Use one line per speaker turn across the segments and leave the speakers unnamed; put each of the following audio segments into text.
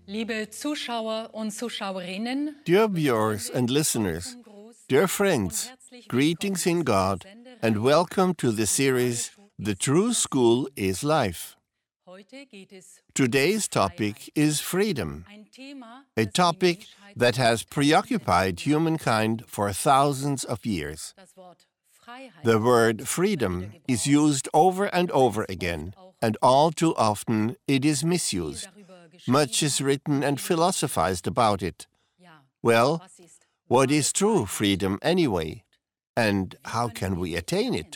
Liebe Zuschauer und Zuschauerinnen,
Dear viewers and listeners, dear friends, greetings in God, and welcome to the series The True School is Life. Today's topic is freedom, a topic that has preoccupied humankind for thousands of years. The word freedom is used over and over again, and all too often it is misused. Much is written and philosophized about it. Well, what is true freedom anyway? And how can we attain it?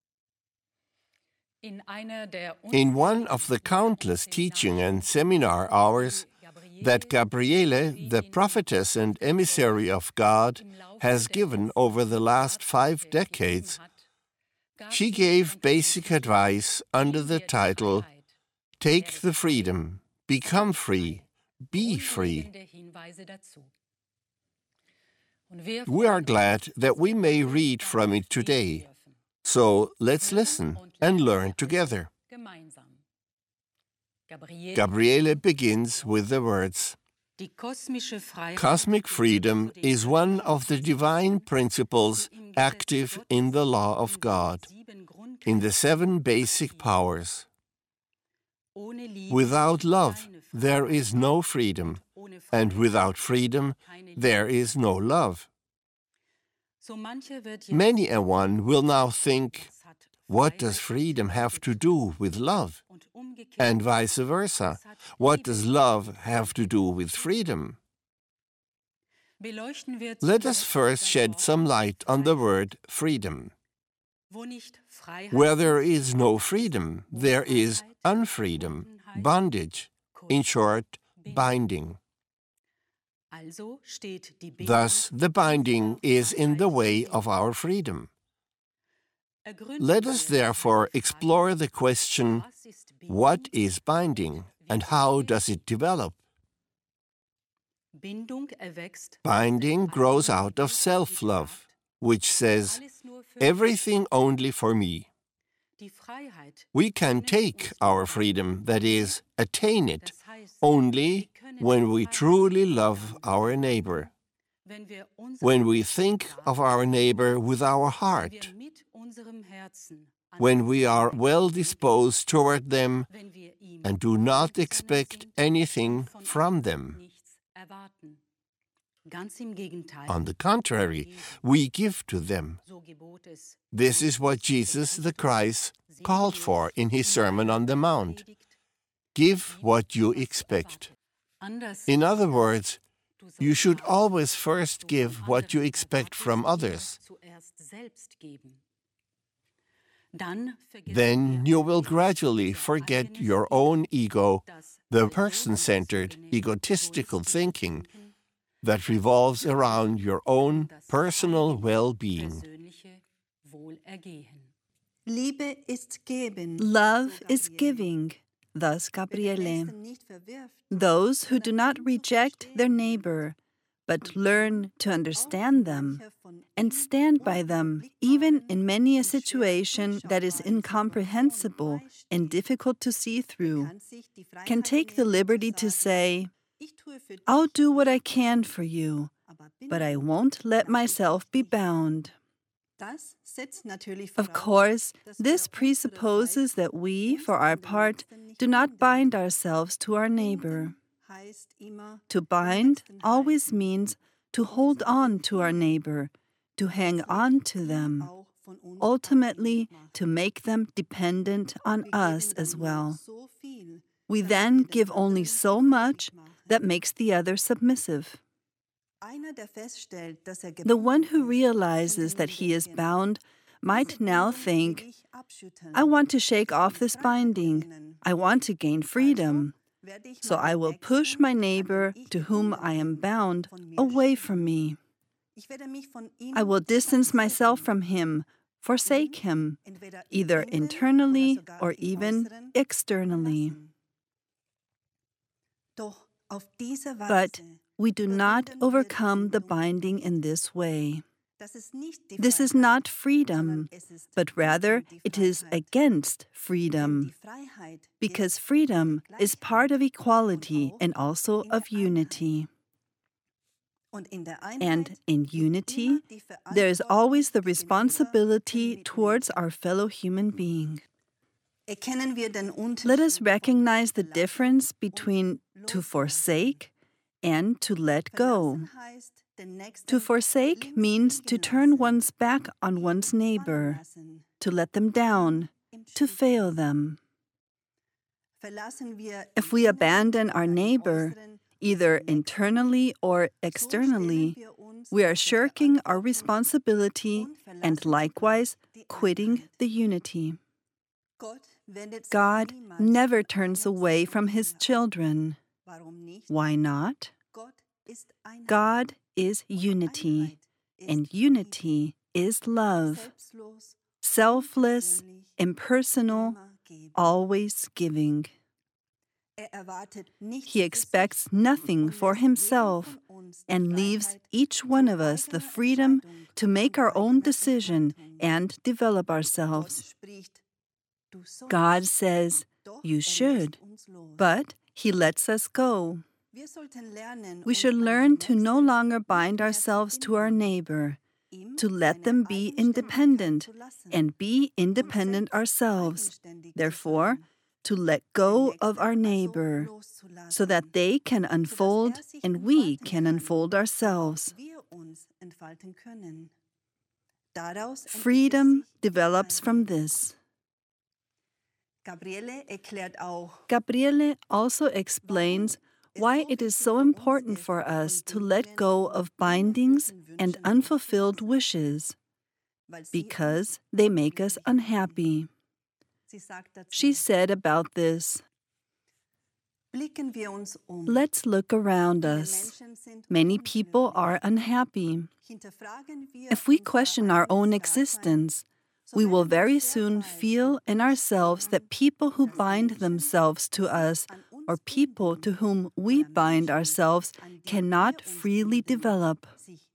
In one of the countless teaching and seminar hours that Gabriele, the prophetess and emissary of God, has given over the last 5 decades, she gave basic advice under the title, Take the Freedom, Become Free, Be Free. We are glad that we may read from it today. So let's listen and learn together. Gabriele begins with the words, Cosmic freedom is one of the divine principles active in the law of God, in the 7 basic powers. Without love, there is no freedom, and without freedom, there is no love. Many a one will now think, what does freedom have to do with love? And vice versa, what does love have to do with freedom? Let us first shed some light on the word freedom. Where there is no freedom, there is unfreedom, bondage, in short, binding. Thus, the binding is in the way of our freedom. Let us therefore explore the question, what is binding and how does it develop? Binding grows out of self-love, which says, everything only for me. We can take our freedom, that is, attain it, only when we truly love our neighbor, when we think of our neighbor with our heart, when we are well disposed toward them and do not expect anything from them. On the contrary, we give to them. This is what Jesus the Christ called for in his Sermon on the Mount. Give what you expect. In other words, you should always first give what you expect from others. Then you will gradually forget your own ego, the person-centered, egotistical thinking that revolves around your own personal well-being.
Love is giving, thus Gabriele. Those who do not reject their neighbor, but learn to understand them and stand by them, even in many a situation that is incomprehensible and difficult to see through, can take the liberty to say, I'll do what I can for you, but I won't let myself be bound. Of course, this presupposes that we, for our part, do not bind ourselves to our neighbor. To bind always means to hold on to our neighbor, to hang on to them, ultimately to make them dependent on us as well. We then give only so much that makes the other submissive. The one who realizes that he is bound might now think, I want to shake off this binding. I want to gain freedom. So I will push my neighbor to whom I am bound away from me. I will distance myself from him, forsake him, either internally or even externally. But we do not overcome the binding in this way. This is not freedom, but rather it is against freedom, because freedom is part of equality and also of unity. And in unity, there is always the responsibility towards our fellow human being. Let us recognize the difference between to forsake and to let go. To forsake means to turn one's back on one's neighbor, to let them down, to fail them. If we abandon our neighbor, either internally or externally, we are shirking our responsibility and likewise quitting the unity. God never turns away from His children. Why not? God is unity, and unity is love. Selfless, impersonal, always giving. He expects nothing for Himself and leaves each one of us the freedom to make our own decision and develop ourselves. God says, "You should," but He lets us go. We should learn to no longer bind ourselves to our neighbor, to let them be independent and be independent ourselves. Therefore, to let go of our neighbor, so that they can unfold and we can unfold ourselves. Freedom develops from this. Gabriele also explains why it is so important for us to let go of bindings and unfulfilled wishes, because they make us unhappy. She said about this, "Let's look around us. Many people are unhappy. If we question our own existence, we will very soon feel in ourselves that people who bind themselves to us or people to whom we bind ourselves cannot freely develop.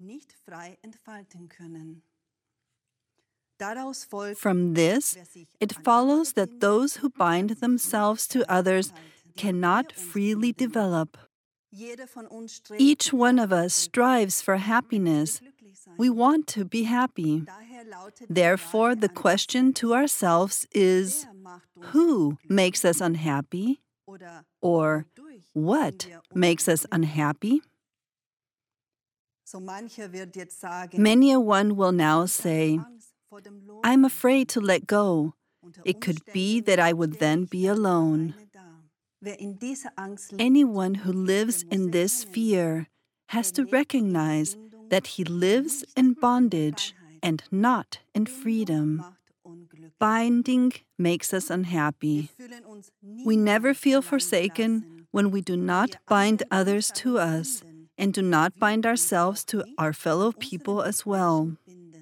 From this, it follows that those who bind themselves to others cannot freely develop. Each one of us strives for happiness. We want to be happy. Therefore, the question to ourselves is, who makes us unhappy? Or what makes us unhappy? Many a one will now say, I'm afraid to let go. It could be that I would then be alone. Anyone who lives in this fear has to recognize that he lives in bondage and not in freedom. Binding makes us unhappy. We never feel forsaken when we do not bind others to us and do not bind ourselves to our fellow people as well.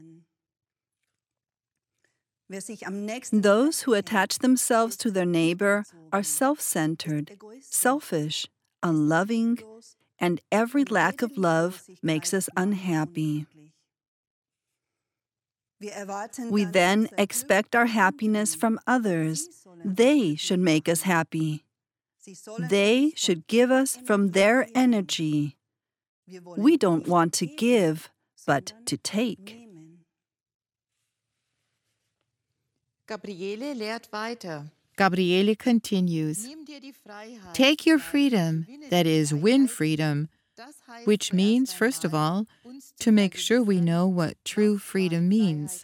Those who attach themselves to their neighbor are self-centered, selfish, unloving, and every lack of love makes us unhappy. We then expect our happiness from others. They should make us happy. They should give us from their energy. We don't want to give, but to take.
Gabriele lehrt weiter.
Gabriele continues, take your freedom, that is, win freedom, which means, first of all, to make sure we know what true freedom means.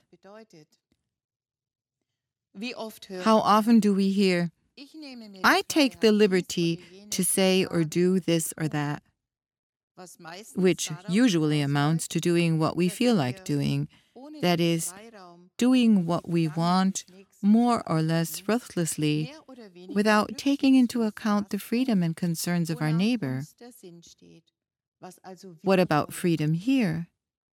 How often do we hear, I take the liberty to say or do this or that, which usually amounts to doing what we feel like doing, that is, doing what we want more or less ruthlessly, without taking into account the freedom and concerns of our neighbor. What about freedom here?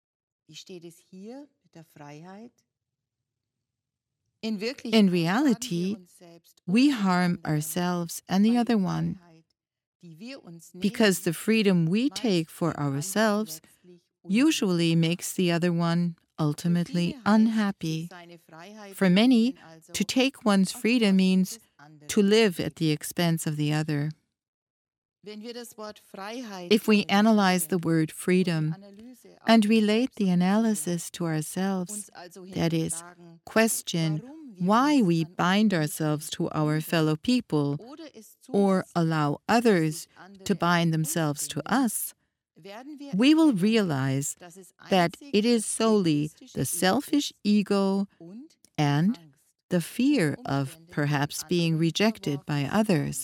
In reality, we harm ourselves and the other one, because the freedom we take for ourselves usually makes the other one ultimately unhappy. For many, to take one's freedom means to live at the expense of the other. If we analyze the word freedom and relate the analysis to ourselves, that is, question why we bind ourselves to our fellow people or allow others to bind themselves to us, we will realize that it is solely the selfish ego and the fear of perhaps being rejected by others.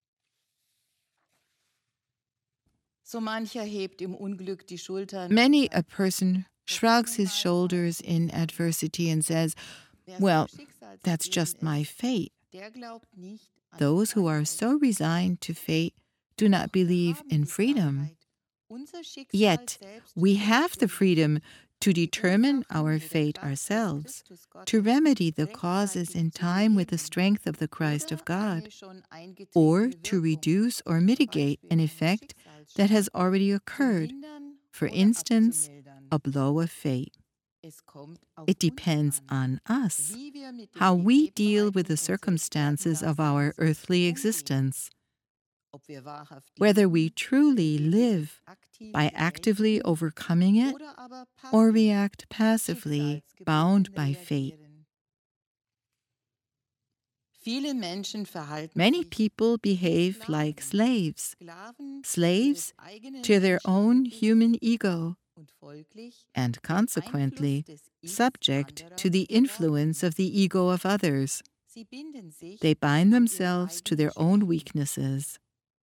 Many a person shrugs his shoulders in adversity and says, "Well, that's just my fate." Those who are so resigned to fate do not believe in freedom. Yet, we have the freedom to determine our fate ourselves, to remedy the causes in time with the strength of the Christ of God, or to reduce or mitigate an effect that has already occurred, for instance, a blow of fate. It depends on us, how we deal with the circumstances of our earthly existence, whether we truly live by actively overcoming it or react passively, bound by fate. Many people behave like slaves to their own human ego, and consequently subject to the influence of the ego of others. They bind themselves to their own weaknesses.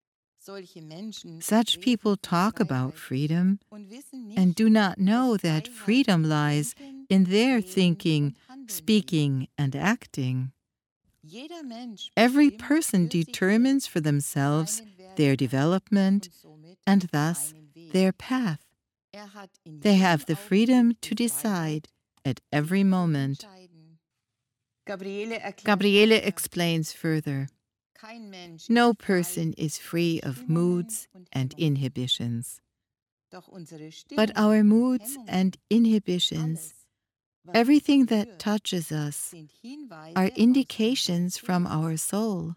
Such people talk about freedom and do not know that freedom lies in their thinking, speaking, and acting. Every person determines for themselves their development and thus their path. They have the freedom to decide at every moment. Gabriele explains further. No person is free of moods and inhibitions. But our moods and inhibitions, everything that touches us, are indications from our soul.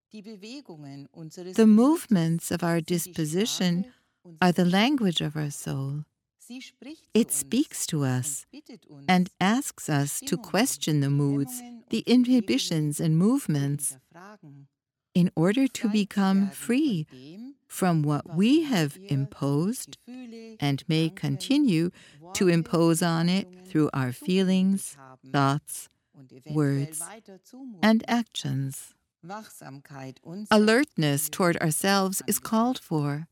The movements of our disposition are the language of our soul. It speaks to us and asks us to question the moods, the inhibitions and movements, in order to become free from what we have imposed and may continue to impose on it through our feelings, thoughts, words, and actions. Alertness toward ourselves is called for.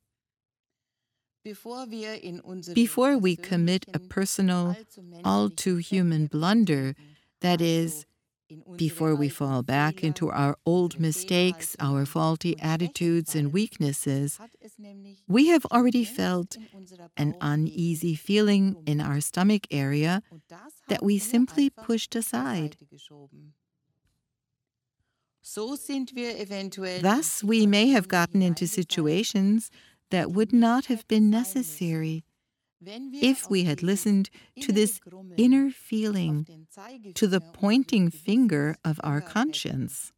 Before we commit a personal, all-too-human blunder, that is, before we fall back into our old mistakes, our faulty attitudes and weaknesses, we have already felt an uneasy feeling in our stomach area that we simply pushed aside. Thus, we may have gotten into situations that would not have been necessary if we had listened to this inner feeling, to the pointing finger of our conscience.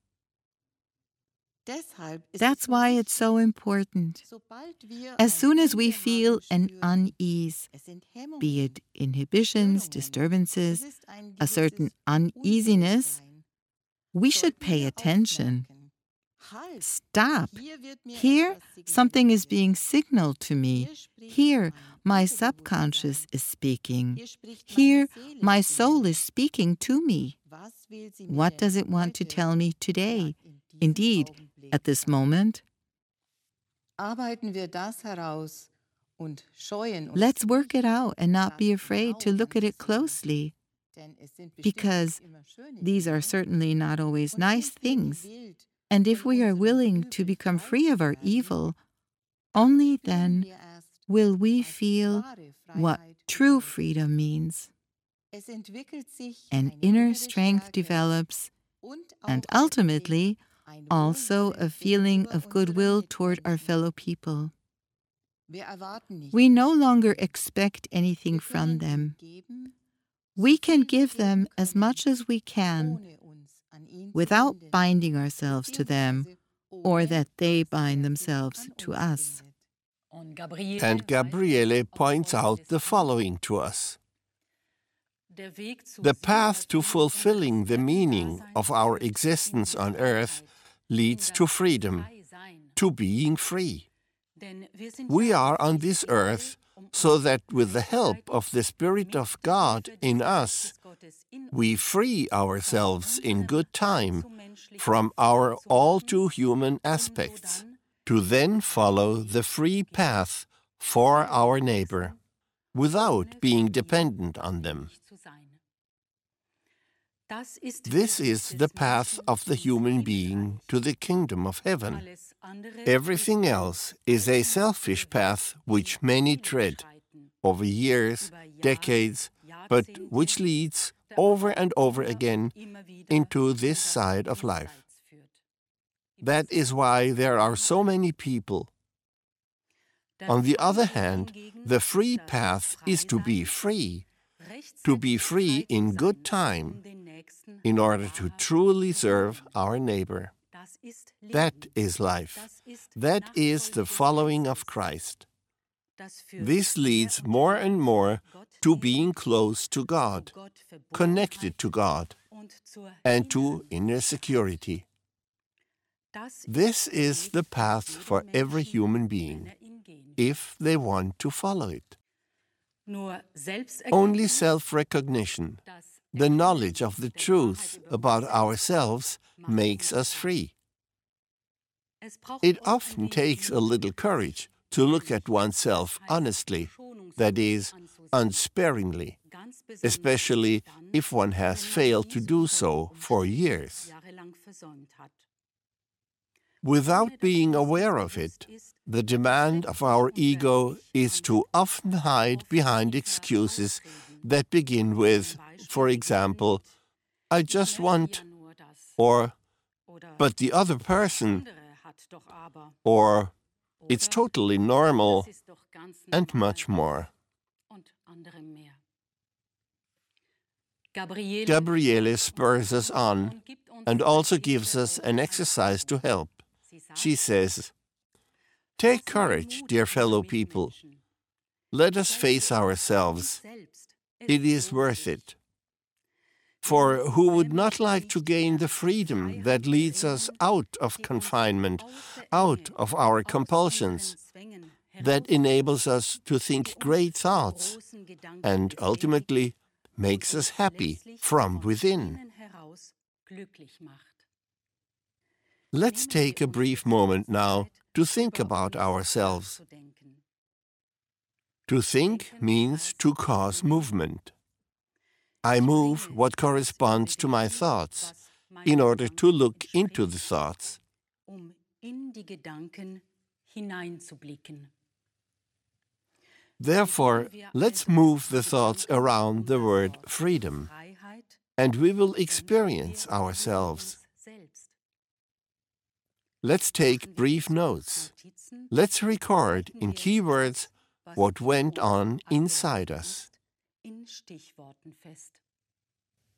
That's why it's so important. As soon as we feel an unease, be it inhibitions, disturbances, a certain uneasiness, we should pay attention. Stop. Here, something is being signaled to me. Here, my subconscious is speaking. Here, my soul is speaking to me. What does it want to tell me today? Indeed, at this moment. Let's work it out and not be afraid to look at it closely, because these are certainly not always nice things. And if we are willing to become free of our evil, only then will we feel what true freedom means. An inner strength develops, and ultimately, also a feeling of goodwill toward our fellow people. We no longer expect anything from them. We can give them as much as we can without binding ourselves to them or that they bind themselves to us.
And Gabriele points out the following to us. The path to fulfilling the meaning of our existence on earth leads to freedom, to being free. We are on this earth so that with the help of the Spirit of God in us, we free ourselves in good time from our all too human aspects, to then follow the free path for our neighbor, without being dependent on them. This is the path of the human being to the kingdom of heaven. Everything else is a selfish path which many tread over years, decades, but which leads over and over again into this side of life. That is why there are so many people. On the other hand, the free path is to be free in good time, in order to truly serve our neighbor. That is life. That is the following of Christ. This leads more and more to being close to God, connected to God, and to inner security. This is the path for every human being, if they want to follow it. Only self-recognition, the knowledge of the truth about ourselves, makes us free. It often takes a little courage to look at oneself honestly, that is, unsparingly, especially if one has failed to do so for years. Without being aware of it, the demand of our ego is to often hide behind excuses that begin with, for example, I just want, or, but the other person, or, it's totally normal, and much more. Gabriele spurs us on and also gives us an exercise to help. She says, "Take courage, dear fellow people. Let us face ourselves. It is worth it. For who would not like to gain the freedom that leads us out of confinement, out of our compulsions, that enables us to think great thoughts, and ultimately makes us happy from within?" Let's take a brief moment now to think about ourselves. To think means to cause movement. I move what corresponds to my thoughts in order to look into the thoughts. Therefore, let's move the thoughts around the word freedom, and we will experience ourselves. Let's take brief notes. Let's record in key words what went on inside us.